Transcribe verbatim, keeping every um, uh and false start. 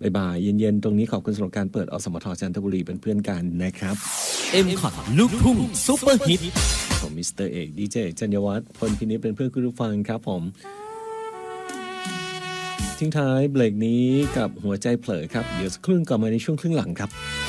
บ่ายๆเย็นๆตรงนี้ขอบคุณสำหรับการเปิดอสมทจันทบุรีเป็นเพื่อนกันนะครับเอ็ม คอท ลูกทุ่งซุปเปอร์ฮิตผมมิสเตอร์เอกดีเจจัญญวัฒน์พลพินิจเป็นเพื่อนคุณผู้ฟังครับผมทิ้งท้ายเบรกนี้กับหัวใจเผลอครับเดี๋ยวสักครู่กลับมาในช่วงครึ่งหลังครับ